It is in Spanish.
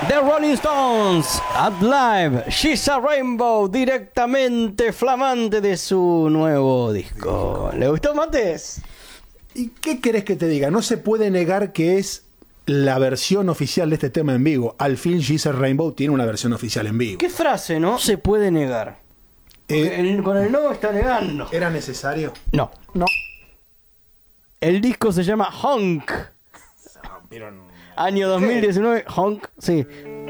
The Rolling Stones at Live, She's a Rainbow, directamente flamante de su nuevo disco. ¿Le gustó, Mates? ¿Y qué querés que te diga? No se puede negar que es la versión oficial de este tema en vivo. Al fin She's a Rainbow tiene una versión oficial en vivo. ¿Qué frase, no? Se puede negar. Con el no está negando. ¿Era necesario? No. El disco se llama Honk. Año 2019, Honk, sí.